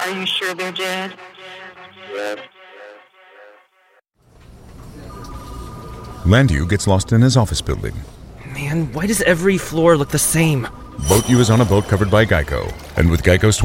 Are you sure they're dead? Yes. Landu gets lost in his office building. Man, why does every floor look the same? Boat U is on a boat covered by Geico, and with Geico's